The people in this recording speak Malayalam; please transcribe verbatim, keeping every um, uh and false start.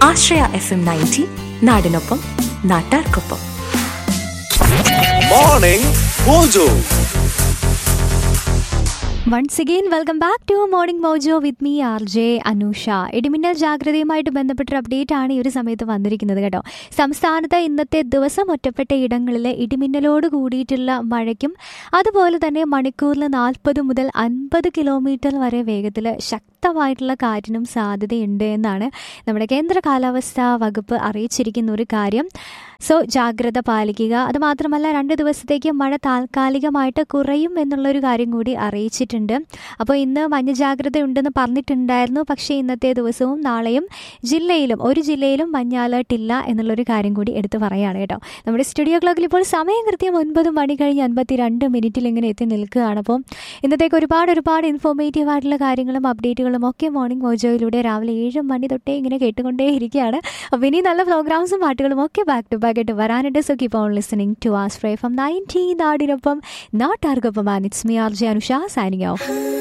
ആശ്രയ എഫ് എം നയൻറ്റി, നാടിനൊപ്പം നാട്ടാർക്കൊപ്പം. Morning mojo. Once again welcome back to morning mojo with me R J Anusha. ഇടിമിന്നൽ ജാഗ്രതയുമായിട്ട് ബന്ധപ്പെട്ടൊരു അപ്ഡേറ്റ് ആണ് ഈ ഒരു സമയത്ത് വന്നിരിക്കുന്നത് കേട്ടോ. സംസ്ഥാനത്ത് ഇന്നത്തെ ദിവസം ഒറ്റപ്പെട്ട ഇടങ്ങളിൽ ഇടിമിന്നലോട് കൂടിയിട്ടുള്ള മഴയ്ക്കും അതുപോലെ തന്നെ മണിക്കൂറിൽ നാൽപ്പത് മുതൽ അൻപത് കിലോമീറ്റർ വരെ വേഗത്തിൽ ശക്തമായിട്ടുള്ള കാറ്റിനും സാധ്യതയുണ്ട് എന്നാണ് നമ്മുടെ കേന്ദ്ര കാലാവസ്ഥാ വകുപ്പ് അറിയിച്ചിരിക്കുന്ന ഒരു കാര്യം. സോ ജാഗ്രത പാലിക്കുക. അതുമാത്രമല്ല രണ്ട് ദിവസത്തേക്ക് മഴ താൽക്കാലികമായിട്ട് കുറയും എന്നുള്ളൊരു കാര്യം കൂടി അറിയിച്ചിട്ടുണ്ട്. അപ്പോൾ ഇന്ന് മഞ്ഞ ജാഗ്രത ഉണ്ടെന്ന് പറഞ്ഞിട്ടുണ്ടായിരുന്നു. പക്ഷേ ഇന്നത്തെ ദിവസവും നാളെയും ജില്ലയിലും ഒരു ജില്ലയിലും മഞ്ഞ അലേർട്ട് ഇല്ല എന്നുള്ളൊരു കാര്യം കൂടി എടുത്ത് പറയുകയാണ് കേട്ടോ. നമ്മുടെ സ്റ്റുഡിയോ ക്ലോക്കിൽ ഇപ്പോൾ സമയം കൃത്യം ഒൻപത് മണി കഴിഞ്ഞ് അൻപത്തി രണ്ട് മിനിറ്റിൽ ഇങ്ങനെ എത്തി നിൽക്കുകയാണ്. അപ്പോൾ ഇന്നത്തേക്ക് ഒരുപാട് ഒരുപാട് ഇൻഫോർമേറ്റീവ് ആയിട്ടുള്ള കാര്യങ്ങളും അപ്ഡേറ്റുകളും ഒക്കെ മോർണിംഗ് മോജോയിലൂടെ രാവിലെ ഏഴ് മണി തൊട്ടേ ഇങ്ങനെ കേട്ടുകൊണ്ടേ ഇരിക്കുകയാണ്. അപ്പോൾ ഇനി നല്ല പ്രോഗ്രാംസും പാട്ടുകളും ഒക്കെ ബാക്ക് ടു ബാക്ക് ആയിട്ട് വരാനുണ്ട്. So keep on listening to ആസ്ട്രേ from ninety, നാടിനൊപ്പം നാട്ടാർക്കൊപ്പം. And it's me R J Anusha signing off.